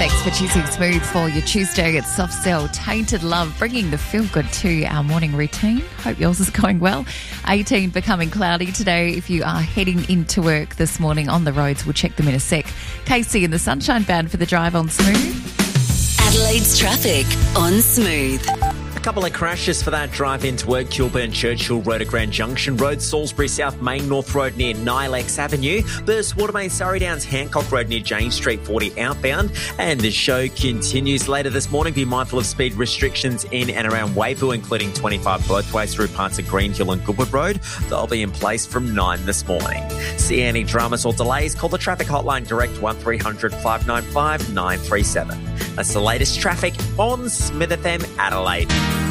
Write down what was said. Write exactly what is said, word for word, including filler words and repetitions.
Thanks for choosing Smooth for your Tuesday. It's Soft Cell Tainted Love, bringing the feel-good to our morning routine. Hope yours is going well. eighteen becoming cloudy today. If you are heading into work this morning on the roads, we'll check them in a sec. Casey and the Sunshine Band for the drive on Smooth. Adelaide's traffic on Smooth. A couple of crashes for that drive into work. Kilburn Churchill Road at Grand Junction Road, Salisbury South Main North Road near Nilex Avenue, Burst Watermain Surrey Downs Hancock Road near James Street forty outbound. And the show continues later this morning. Be mindful of speed restrictions in and around Wayville, including twenty-five both ways through parts of Greenhill and Goodwood Road. They'll be in place from nine this morning. See any dramas or delays? Call the traffic hotline direct one three hundred five nine five nine three seven. That's the latest traffic on Smith F M Adelaide.